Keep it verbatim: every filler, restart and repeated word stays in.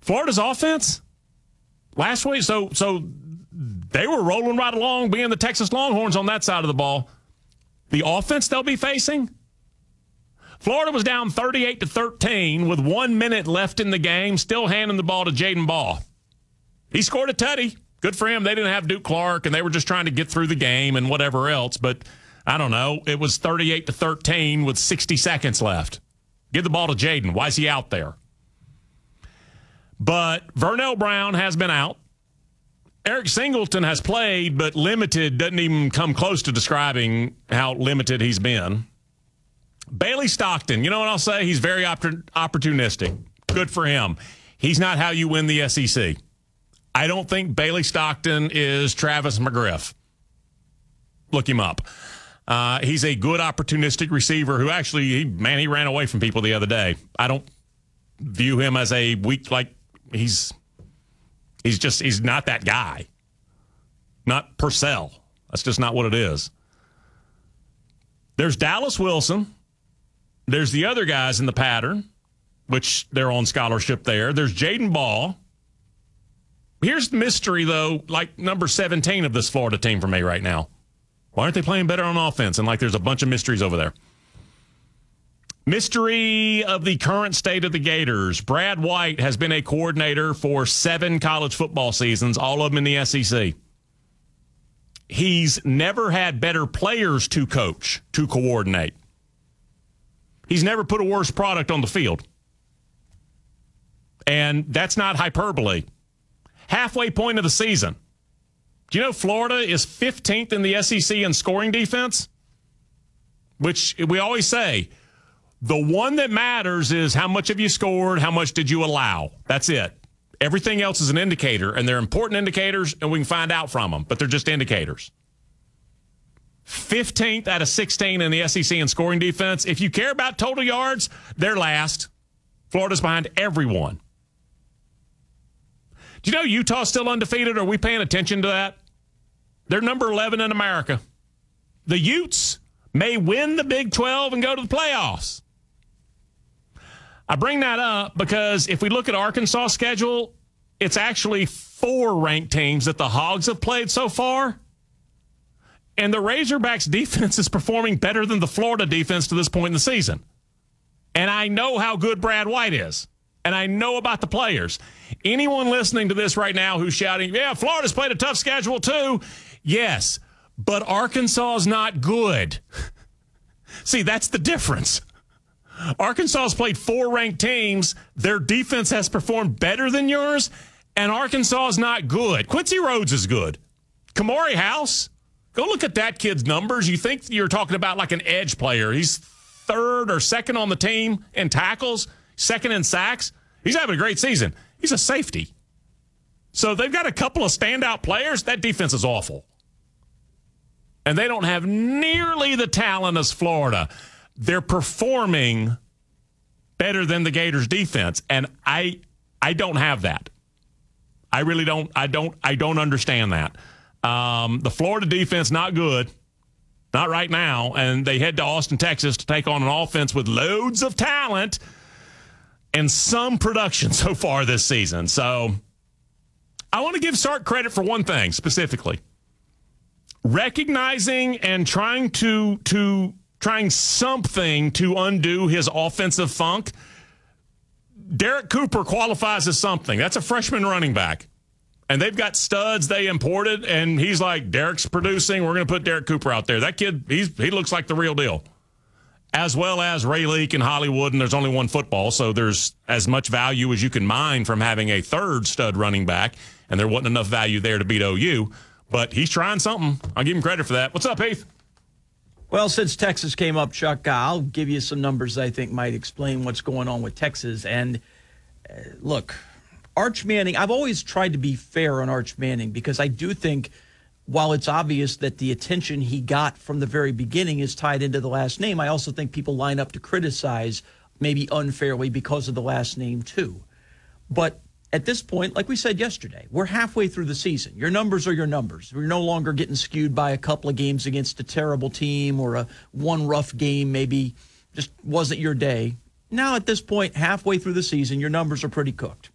Florida's offense last week, so so they were rolling right along, being the Texas Longhorns on that side of the ball. The offense they'll be facing, Florida was down thirty-eight to thirteen with one minute left in the game, still handing the ball to Jaden Ball. He scored a tutty. Good for him. They didn't have Duke Clark, and they were just trying to get through the game and whatever else. But I don't know. It was thirty-eight to thirteen with sixty seconds left. Give the ball to Jaden. Why is he out there? But Vernell Brown has been out. Eric Singleton has played, but limited doesn't even come close to describing how limited he's been. Bailey Stockton, you know what I'll say? He's very oppor- opportunistic. Good for him. He's not how you win the S E C. I don't think Bailey Stockton is Travis McGriff. Look him up. Uh, he's a good opportunistic receiver who actually, he, man, he ran away from people the other day. I don't view him as a weak, like, he's he's just, he's not that guy. Not Purcell. That's just not what it is. There's Dallas Wilson. There's the other guys in the pattern, which they're on scholarship there. There's Jaden Ball. Here's the mystery, though, like number seventeen of this Florida team for me right now. Why aren't they playing better on offense? And like there's a bunch of mysteries over there. Mystery of the current state of the Gators. Brad White has been a coordinator for seven college football seasons, all of them in the S E C. He's never had better players to coach, to coordinate. He's never put a worse product on the field. And that's not hyperbole. Halfway point of the season. Do you know Florida is fifteenth in the S E C in scoring defense? Which we always say, the one that matters is how much have you scored, how much did you allow. That's it. Everything else is an indicator, and they're important indicators, and we can find out from them, but they're just indicators. fifteenth out of sixteen in the S E C in scoring defense. If you care about total yards, they're last. Florida's behind everyone. Do you know Utah's still undefeated? Are we paying attention to that? They're number eleven in America. The Utes may win the Big twelve and go to the playoffs. I bring that up because if we look at Arkansas' schedule, it's actually four ranked teams that the Hogs have played so far. And the Razorbacks' defense is performing better than the Florida defense to this point in the season. And I know how good Brad White is. And I know about the players. Anyone listening to this right now who's shouting, yeah, Florida's played a tough schedule too. Yes, but Arkansas is not good. See, that's the difference. Arkansas's played four ranked teams. Their defense has performed better than yours, and Arkansas is not good. Quincy Rhodes is good. Kamari House, go look at that kid's numbers. You think you're talking about like an edge player. He's third or second on the team in tackles, second in sacks. He's having a great season. He's a safety. So they've got a couple of standout players. That defense is awful. And they don't have nearly the talent as Florida. They're performing better than the Gators defense. And I I don't have that. I really don't I don't I don't understand that. Um, the Florida defense not good. Not right now. And they head to Austin, Texas to take on an offense with loads of talent and some production so far this season. So I want to give Sark credit for one thing specifically. Recognizing and trying to to trying something to undo his offensive funk. Derek Cooper qualifies as something. That's a freshman running back. And they've got studs they imported, and he's like, Derek's producing. We're going to put Derek Cooper out there. That kid, he's he looks like the real deal. As well as Ray Leak and Hollywood, and there's only one football, so there's as much value as you can mine from having a third stud running back, and there wasn't enough value there to beat O U. But he's trying something. I'll give him credit for that. What's up, Heath? Well, since Texas came up, Chuck, I'll give you some numbers I think might explain what's going on with Texas. And uh, look, Arch Manning, I've always tried to be fair on Arch Manning because I do think while it's obvious that the attention he got from the very beginning is tied into the last name, I also think people line up to criticize maybe unfairly because of the last name too. But at this point, like we said yesterday, we're halfway through the season. Your numbers are your numbers. We're no longer getting skewed by a couple of games against a terrible team or a one rough game maybe just wasn't your day. Now, at this point, halfway through the season, your numbers are pretty cooked.